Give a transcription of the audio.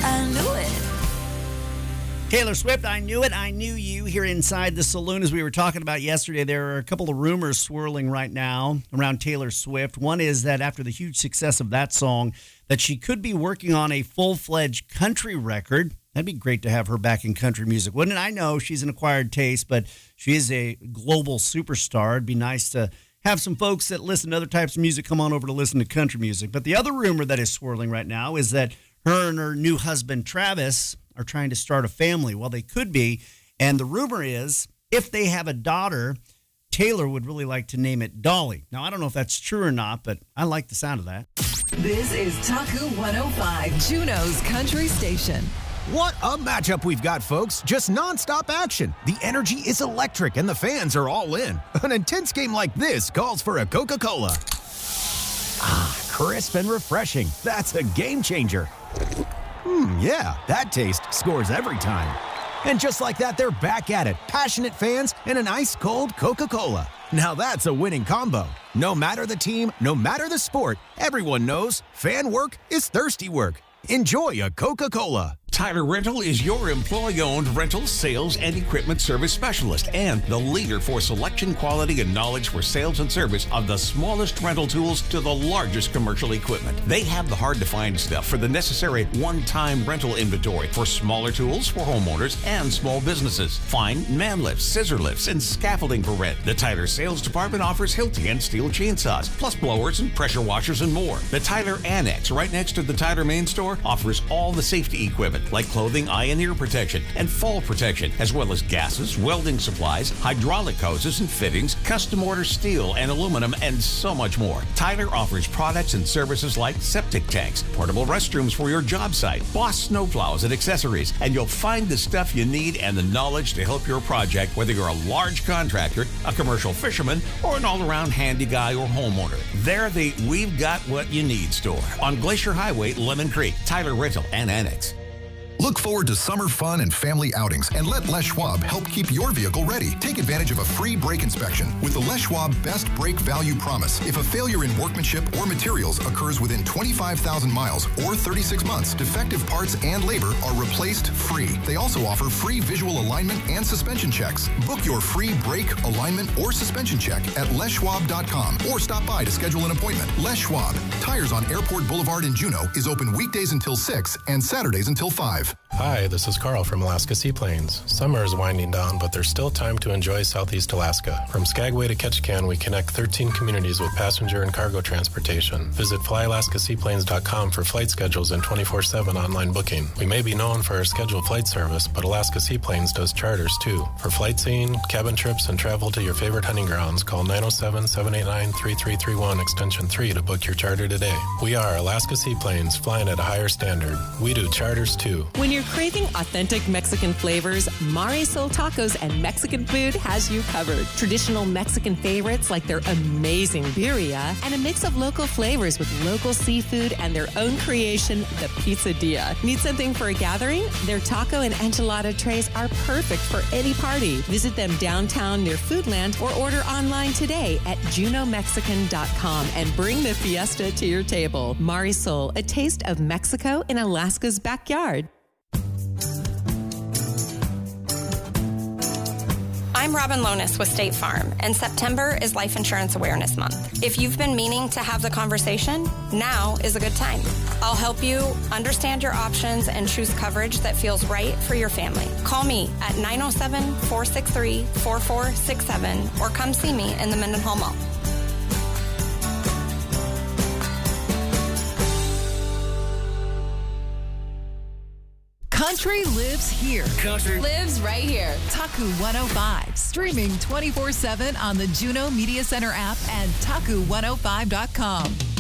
I knew it. Taylor Swift, I Knew It, I Knew You, here inside the saloon. As we were talking about yesterday, there are a couple of rumors swirling right now around Taylor Swift. One is that after the huge success of that song, that she could be working on a full-fledged country record. That'd be great to have her back in country music, wouldn't it? I know she's an acquired taste, but she is a global superstar. It'd be nice to have some folks that listen to other types of music come on over to listen to country music. But the other rumor that is swirling right now is that her and her new husband, Travis, are trying to start a family. Well, they could be. And the rumor is if they have a daughter, Taylor would really like to name it Dolly. Now, I don't know if that's true or not, but I like the sound of that. This is Taku 105, Juneau's country station. What a matchup we've got, folks. Just nonstop action. The energy is electric and the fans are all in. An intense game like this calls for a Coca-Cola. Ah, crisp and refreshing. That's a game changer. Yeah, that taste scores every time. And just like that, they're back at it. Passionate fans and an ice-cold Coca-Cola. Now that's a winning combo. No matter the team, no matter the sport, everyone knows fan work is thirsty work. Enjoy a Coca-Cola. Tyler Rental is your employee-owned rental, sales, and equipment service specialist and the leader for selection, quality, and knowledge for sales and service of the smallest rental tools to the largest commercial equipment. They have the hard-to-find stuff for the necessary one-time rental inventory for smaller tools for homeowners and small businesses. Find man lifts, scissor lifts, and scaffolding for rent. The Tyler sales department offers Hilti and steel chainsaws, plus blowers and pressure washers and more. The Tyler Annex, right next to the Tyler main store, offers all the safety equipment like clothing, eye and ear protection, and fall protection, as well as gases, welding supplies, hydraulic hoses and fittings, custom order steel and aluminum, and so much more. Tyler offers products and services like septic tanks, portable restrooms for your job site, Boss snowplows and accessories, and you'll find the stuff you need and the knowledge to help your project, whether you're a large contractor, a commercial fisherman, or an all-around handy guy or homeowner. They're the We've Got What You Need store on Glacier Highway, Lemon Creek. Tyler Rental and Annex. Look forward to summer fun and family outings and let Les Schwab help keep your vehicle ready. Take advantage of a free brake inspection with the Les Schwab Best Brake Value Promise. If a failure in workmanship or materials occurs within 25,000 miles or 36 months, defective parts and labor are replaced free. They also offer free visual alignment and suspension checks. Book your free brake, alignment, or suspension check at leschwab.com or stop by to schedule an appointment. Les Schwab, Tires on Airport Boulevard in Juneau, is open weekdays until 6 and Saturdays until 5. Hi, this is Carl from Alaska Seaplanes. Summer is winding down, but there's still time to enjoy Southeast Alaska. From Skagway to Ketchikan, we connect 13 communities with passenger and cargo transportation. Visit flyalaskaseaplanes.com for flight schedules and 24/7 online booking. We may be known for our scheduled flight service, but Alaska Seaplanes does charters too. For flight seeing, cabin trips, and travel to your favorite hunting grounds, call 907-789-3331 extension 3 to book your charter today. We are Alaska Seaplanes, flying at a higher standard. We do charters too. When you're craving authentic Mexican flavors, Marisol Tacos and Mexican Food has you covered. Traditional Mexican favorites like their amazing birria and a mix of local flavors with local seafood and their own creation, the Pizzadilla. Need something for a gathering? Their taco and enchilada trays are perfect for any party. Visit them downtown near Foodland or order online today at junomexican.com and bring the fiesta to your table. Marisol, a taste of Mexico in Alaska's backyard. I'm Robin Lonis with State Farm, and September is Life Insurance Awareness Month. If you've been meaning to have the conversation, now is a good time. I'll help you understand your options and choose coverage that feels right for your family. Call me at 907-463-4467 or come see me in the Mendenhall Mall. Country lives here. Country lives right here. Taku 105, streaming 24/7 on the Juneau Media Center app and taku105.com.